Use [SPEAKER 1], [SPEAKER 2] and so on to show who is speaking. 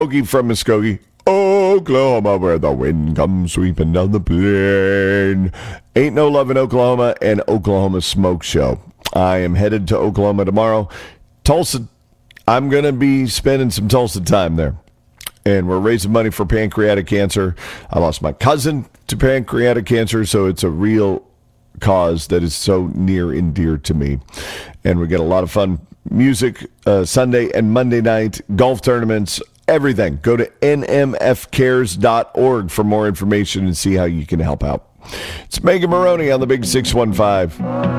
[SPEAKER 1] Okie from Muskogee, Oklahoma, where the wind comes sweeping down the plain. Ain't No Love in Oklahoma and Oklahoma Smoke Show. I am headed to Oklahoma tomorrow. Tulsa, I'm going to be spending some Tulsa time there. And we're raising money for pancreatic cancer. I lost my cousin to pancreatic cancer, so it's a real cause that is so near and dear to me. And we get a lot of fun music Sunday and Monday night, golf tournaments, everything. Go to nmfcares.org for more information and see how you can help out. It's Megan Maroney on the Big 615.